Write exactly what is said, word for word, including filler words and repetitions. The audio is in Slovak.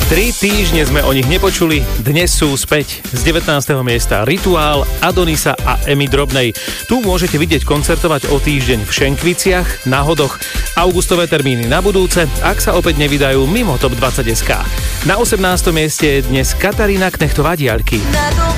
Tri týždne sme o nich nepočuli, dnes sú späť. Z devätnásteho miesta Rituál, Adonisa a Emy Drobnej. Tu môžete vidieť koncertovať o týždeň v Šenkviciach, na Hodoch. Augustové termíny na budúce, ak sa opäť nevydajú mimo top dvadsať bodka es ká. Na osemnástom mieste je dnes Katarína Knechtová Diaľky.